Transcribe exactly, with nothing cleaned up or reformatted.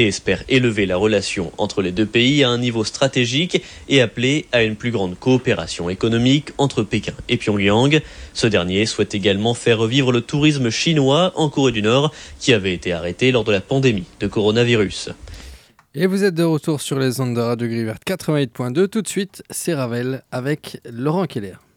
et espère élever la relation entre les deux pays à un niveau stratégique et appeler à une plus grande coopération économique entre Pékin et Pyongyang. Ce dernier souhaite également faire revivre le tourisme chinois en Corée du Nord qui avait été arrêté lors de la pandémie de coronavirus. Et vous êtes de retour sur les ondes de Radio Gris Verte quatre-vingt-huit point deux. Tout de suite, c'est Ravel avec Laurent Keller.